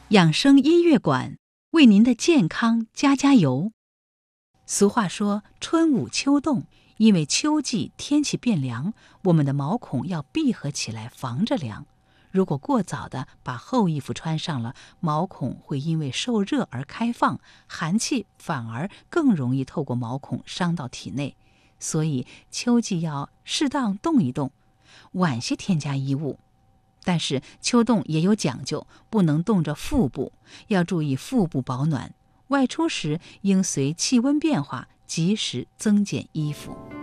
养生音乐馆为您的健康加油。俗话说春捂秋冻，因为秋季天气变凉，我们的毛孔要闭合起来防着凉。如果过早的把厚衣服穿上了，毛孔会因为受热而开放，寒气反而更容易透过毛孔伤到体内。所以秋季要适当动一动，晚些添加衣物。但是秋冻也有讲究，不能冻着腹部，要注意腹部保暖。外出时应随气温变化及时增减衣服。